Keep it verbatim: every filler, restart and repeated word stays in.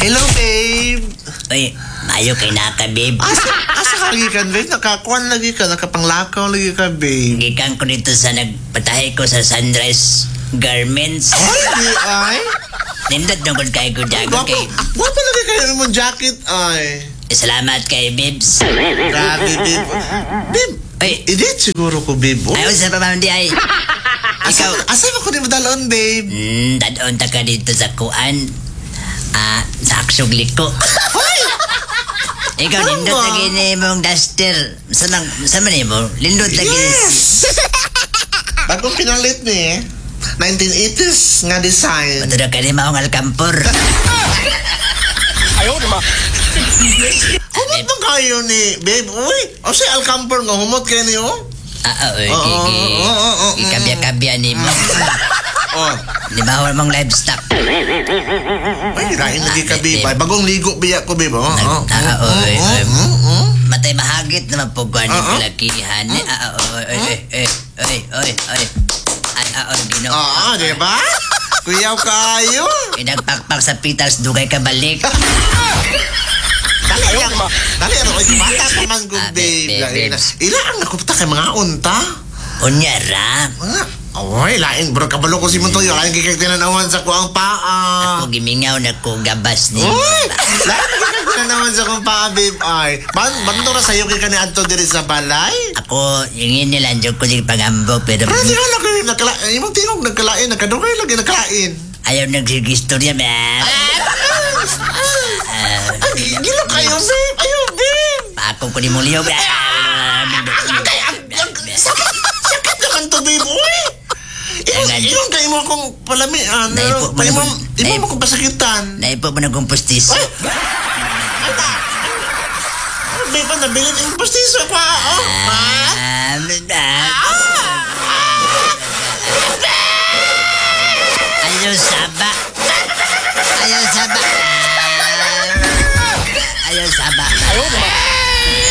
Hello, babe. Uy, mayo kay naka, babe. Asa, asa ka lagi ka, babe? Nakakuan lagi ka, nakapanglakaw lagi ka, babe. Gikan ko dito sa nagpatahe ko sa Sunrise Garments. Ay, di ay. Nindot nungkod kay ko jago Guwapo, kay... guwapo lagi kayo mong jacket, ay. Eh, salamat kay Bibs. Grabe, babe. Babe, Uy, edit siguro ko, babe. Oh. ayaw sa pamamdi ay. Asa, Ikaw, asa ba ko ni madalon, babe? hmm, dadon ta ka dito sa kuan. Ah, sa aksong liko. Ikaw, Ano lindot ba? lagi ni mong duster. Samang, sama ni mo? Lindot lagi ni... Yes! Bagong pinalit ni eh. nineteen eighties nga design. Matulog ka ni maong alkampor. Ayaw naman. Humot mo kayo ni, babe. Uy, o si Alcamper nga, humot kayo ni, oh. Ah, oy, Oo, gigi. oo, oo, oo, Ikabya-kabya ni mo. Oh. Di ba mong livestock? Ay, rain lagi ka, babe. Ay, bagong ligo biya ko, babe. Oh, oh, Ah, oh, oy, oh, oy. oh, oh. Matay mahagit na mapugwan ng Oo. kalakihan. Ah, oy, oy, oy, oy, oy, oy, oy. Ay, ah, oy, gino. Oo, di ba? Kuyaw kayo. Pinagpakpak sa pitas, dugay ka balik. Dali lang. Dali lang. Ay, bata pa man ko, Ah, babe. babe, Dali babe. na. Ilaan na kupta kay mga unta. Unyara, Mga, oy, lain. Bro, kabalo ko si Montoyo. Lain kikik tinanawan sa kuang paa. ako gimingaw na ko gabas ni. Uy! Lahat na kikik tinanawan sa kuang paa, babe. Ay, ban, banto ra sa'yo kika ni Anto diri sa balay? Ako, yung inilandyo ko yung pangambog, pero Pero di ka lang kayo nagkalain. Imong tingog nagkalain. Nagkadugay lagi nagkalain. ayaw nagsigistorya, man. Ay, gilo kayo, babe. Ayaw, babe. Ako ko ni Mulio, man. Ay, ang, ang, sakit, sakit naman to, babe. Uy! Imong, Ayan. imong kayo mo akong palamian. Naipo mo na Imong, kung- imong naipo- mo akong pasakitan. Naipo mo na kong pustis. Ay! Ata! Babe, pa nabilin yung postiso pa. Oh, pa. Ah, ah, Ah!